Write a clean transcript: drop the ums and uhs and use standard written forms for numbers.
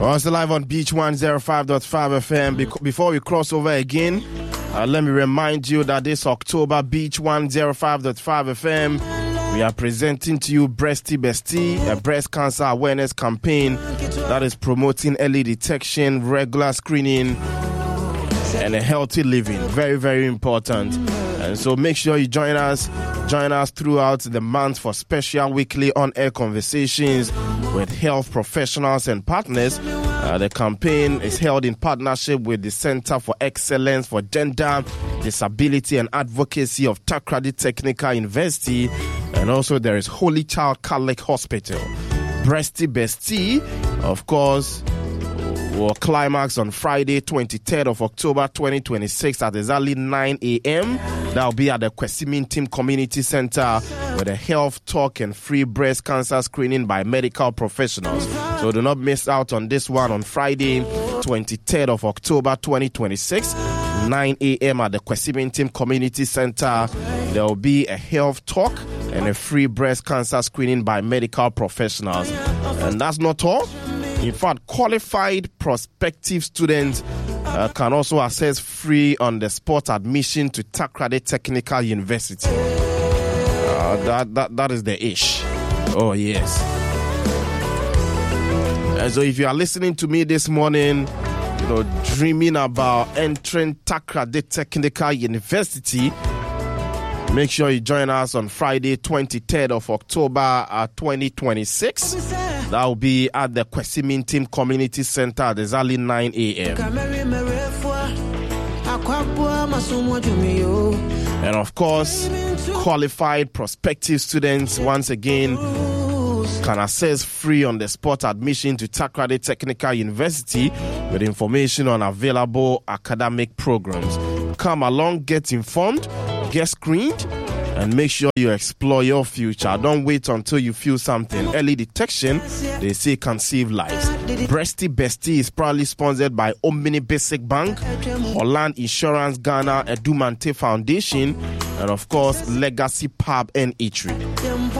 Also live on Beach 105.5 FM. Before we cross over again, let me remind you that this October, Beach 105.5 FM, we are presenting to you Breasty Bestie, a breast cancer awareness campaign that is promoting early detection, regular screening, and a healthy living. Very, very important. And so make sure you join us throughout the month for special weekly on-air conversations with health professionals and partners. The campaign is held in partnership with the Center for Excellence for Gender, Disability and Advocacy of Takoradi Technical University, and also there is Holy Child Catholic Hospital. Breasty Bestie, of course, will climax on Friday, 23rd of October 2026 at exactly 9 a.m. That will be at the Kwesimintim Community Center with a health talk and free breast cancer screening by medical professionals. So do not miss out on this one on Friday, 23rd of October 2026, 9 a.m. at the Kwesimintim Community Center. There will be a health talk and a free breast cancer screening by medical professionals. And that's not all. In fact, qualified prospective students can also access free on-the-spot admission to Takoradi Technical University. That is the ish. Oh, yes. And so if you are listening to me this morning, dreaming about entering Takoradi Technical University, make sure you join us on Friday, 23rd of October 2026. That will be at the Kwesimintim Community Center at exactly 9 a.m. And of course, qualified prospective students, once again, can access free on-the-spot admission to Takoradi Technical University with information on available academic programs. Come along, get informed, get screened, and make sure you explore your future. Don't wait until you feel something. Early detection, they say, can save lives. Breasty Bestie is proudly sponsored by Omni Basic Bank, Holland Insurance Ghana, Edumante Foundation, and of course, Legacy Pub and Eatery.